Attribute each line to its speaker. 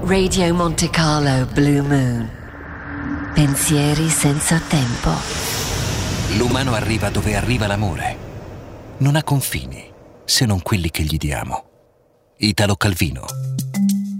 Speaker 1: Radio Monte Carlo Blue Moon. Pensieri senza tempo.
Speaker 2: L'umano arriva dove arriva l'amore. Non ha confini, se non quelli che gli diamo. Italo Calvino.